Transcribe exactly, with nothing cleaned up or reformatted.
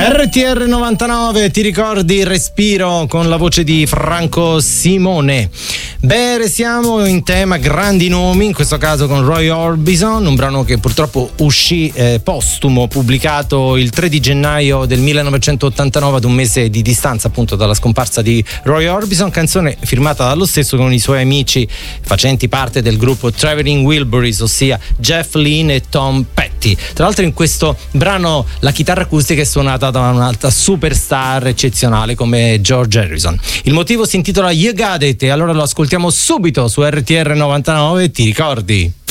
R T R novantanove, ti ricordi Respiro con la voce di Franco Simone? Beh, siamo in tema grandi nomi, in questo caso con Roy Orbison, un brano che purtroppo uscì eh, postumo, pubblicato il tre di gennaio del millenovecentottantanove, ad un mese di distanza appunto dalla scomparsa di Roy Orbison, canzone firmata dallo stesso con i suoi amici facenti parte del gruppo Traveling Wilburys, ossia Jeff Lynne e Tom Petty. Tra l'altro in questo brano la chitarra acustica è suonata da un'altra superstar eccezionale come George Harrison. Il motivo si intitola You Got It e allora lo ascoltiamo subito su R T R novantanove, ti ricordi?